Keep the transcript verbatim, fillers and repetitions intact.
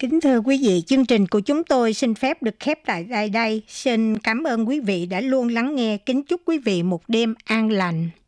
Kính thưa quý vị, chương trình của chúng tôi xin phép được khép tại tại đây. Xin cảm ơn quý vị đã luôn lắng nghe. Kính chúc quý vị một đêm an lành.